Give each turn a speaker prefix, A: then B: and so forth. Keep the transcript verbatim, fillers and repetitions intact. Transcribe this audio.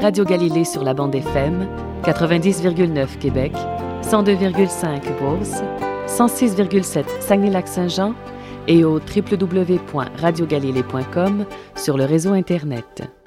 A: Radio Galilée sur la bande F M, quatre-vingt-dix virgule neuf Québec, cent deux virgule cinq Beauce, cent six virgule sept Saguenay-Lac-Saint-Jean et au w w w point radio galilée point com sur le réseau Internet.